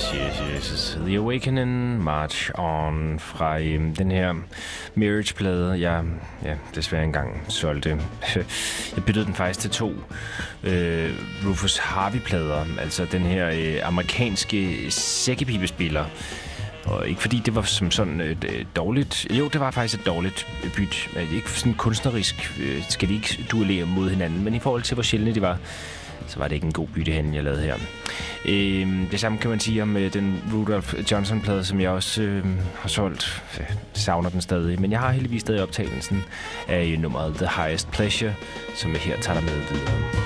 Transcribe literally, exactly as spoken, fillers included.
yes, yes. The Awakening, March On fra øhm, den her Marriage-plade, jeg ja, desværre engang solgte. Jeg byttede den faktisk til to øh, Rufus Harvey-plader, altså den her øh, amerikanske sækkepibespiller. Og ikke fordi det var som sådan øh, dårligt. Jo, det var faktisk et dårligt byt. Ikke sådan kunstnerisk øh, skal de ikke duellere mod hinanden, men i forhold til hvor sjældne de var, så var det ikke en god byttehandel, jeg lavede her. Øh, det samme kan man sige om øh, den Rudolph Johnson-plade, som jeg også øh, har solgt. Jeg savner den stadig, men jeg har heldigvis stadig optagelsen af nummeret The Highest Pleasure, som jeg her tager dig med videre.